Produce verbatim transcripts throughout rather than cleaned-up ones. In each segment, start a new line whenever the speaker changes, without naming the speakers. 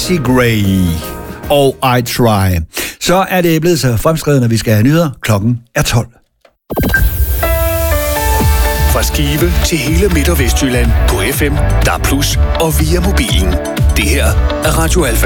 Macy Gray og I Try. Så er det blevet så fremskrevet, når vi skal have nyheder. Klokken er tolv.
Fra Skive til hele Midt- og Vestjylland på F M, D A B plus, og via mobilen. Det her er Radio Alfa.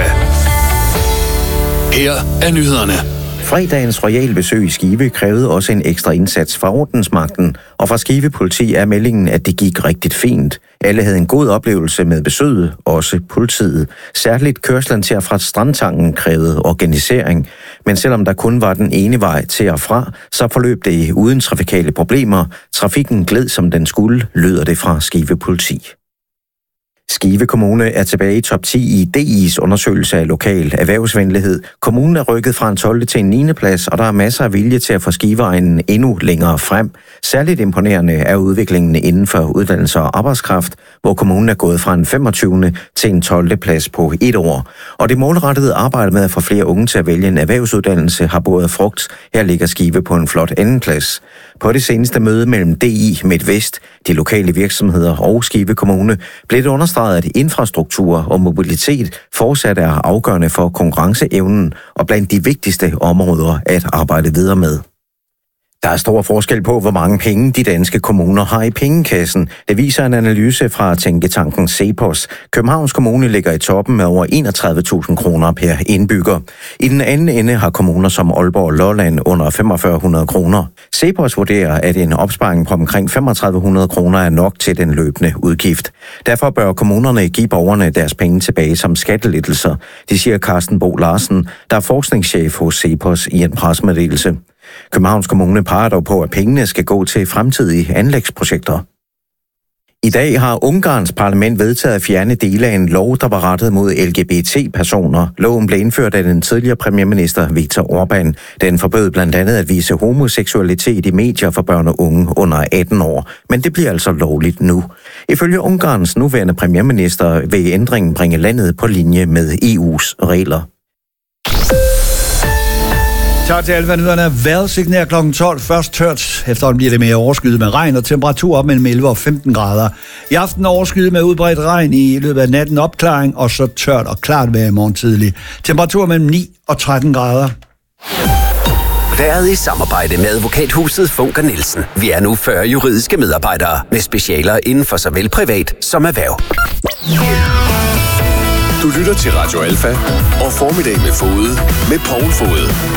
Her er nyhederne.
Fredagens royale besøg i Skive krævede også en ekstra indsats fra ordensmagten, og fra Skive politi er meldingen, at det gik rigtig fint. Alle havde en god oplevelse med besøget, også politiet. Særligt kørslen til og fra Strandtangen krævede organisering, men selvom der kun var den ene vej til og fra, så forløb det uden trafikale problemer. Trafikken gled som den skulle, lyder det fra Skive politi. Skive Kommune er tilbage i top ti i D I's undersøgelse af lokal erhvervsvenlighed. Kommunen er rykket fra en tolvte til en niende plads, og der er masser af vilje til at få Skiveegnen endnu længere frem. Særligt imponerende er udviklingen inden for uddannelse og arbejdskraft, hvor kommunen er gået fra en femogtyvende til en tolvte plads på et år. Og det målrettede arbejde med at få flere unge til at vælge en erhvervsuddannelse har båret frugt. Her ligger Skive på en flot andenplads. På det seneste møde mellem D I Midtvest, de lokale virksomheder og Skive Kommune, blev det understreget, at infrastruktur og mobilitet fortsat er afgørende for konkurrenceevnen og blandt de vigtigste områder at arbejde videre med. Der er stor forskel på, hvor mange penge de danske kommuner har i pengekassen. Det viser en analyse fra tænketanken CEPOS. Københavns Kommune ligger i toppen med over enogtredive tusind kroner per indbygger. I den anden ende har kommuner som Aalborg og Lolland under fem tusind fem hundrede kroner. CEPOS vurderer, at en opsparing på omkring tre tusind fem hundrede kroner er nok til den løbende udgift. Derfor bør kommunerne give borgerne deres penge tilbage som skattelettelser. Det siger Carsten Bo Larsen, der er forskningschef hos CEPOS i en pressemeddelelse. Københavns Kommune peger dog på, at pengene skal gå til fremtidige anlægsprojekter. I dag har Ungarns parlament vedtaget at fjerne dele af en lov, der var rettet mod L G B T-personer. Loven blev indført af den tidligere premierminister Viktor Orbán. Den forbød blandt andet at vise homoseksualitet i medier for børn og unge under atten år. Men det bliver altså lovligt nu. Ifølge Ungarns nuværende premierminister vil ændringen bringe landet på linje med E U's regler.
Tak til Alfa-nyhederne. Vejrudsigten er klokken tolv. Først tørt. Efterhånden bliver det mere overskyet med regn og temperatur op mellem elleve og femten grader. I aften overskyet med udbredt regn, i løbet af natten opklaring, og så tørt og klart vejr i morgen tidlig. Temperatur mellem ni og tretten grader.
Været i samarbejde med advokathuset Funker Nielsen. Vi er nu fyrre juridiske medarbejdere med specialer inden for såvel privat som erhverv.
Du lytter til Radio Alfa og Formiddag med Fode med Poul Fode.